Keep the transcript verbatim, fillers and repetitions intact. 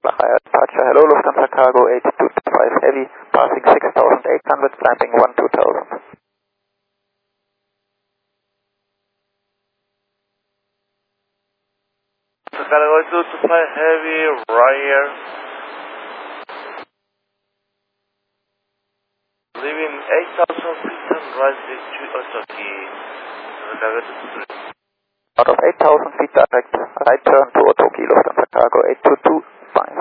Departure, hello Lufthansa Cargo eight two five Heavy, passing six thousand eight hundred, climbing one two thousand. Cargo eight two two five Heavy, Ryanair, leaving eight thousand feet and rising to Otaki. Cargo eight two two. Out of eight thousand feet direct, right turn to Otoki, Lufthansa Cargo eight two two five.